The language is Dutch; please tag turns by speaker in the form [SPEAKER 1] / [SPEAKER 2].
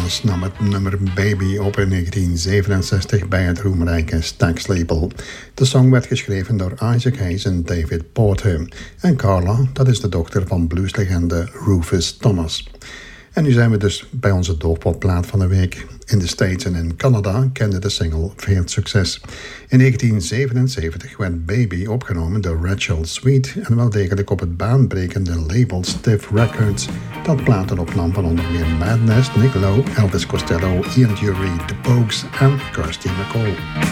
[SPEAKER 1] Thomas nam het nummer Baby op in 1967 bij het roemrijke Stax label. De song werd geschreven door Isaac Hayes en David Porter. En Carla, dat is de dochter van blueslegende Rufus Thomas. En nu zijn we dus bij onze doorpopplaat van de week. In de States en in Canada kende de single veel succes. In 1977 werd Baby opgenomen door Rachel Sweet en wel degelijk op het baanbrekende label Stiff Records, dat platen opnam van onder meer Madness, Nick Lowe, Elvis Costello, Ian Dury, The Pogues en Kirsty MacColl.